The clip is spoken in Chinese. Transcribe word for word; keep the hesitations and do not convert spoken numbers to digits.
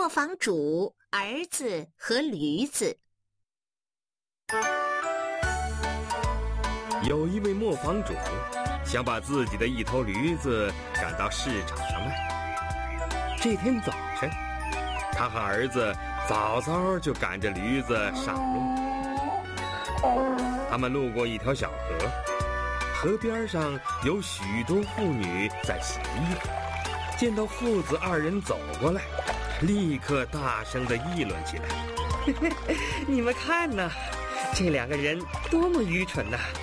磨坊主、儿子和驴子。 有一位磨坊主想把自己的一头驴子赶到市场上卖。这天早晨，他和儿子早早就赶着驴子上路。他们路过一条小河，河边上有许多妇女在洗衣服。见到父子二人走过来，立刻大声地议论起来：“ 你们看呐，这两个人多么愚蠢呐！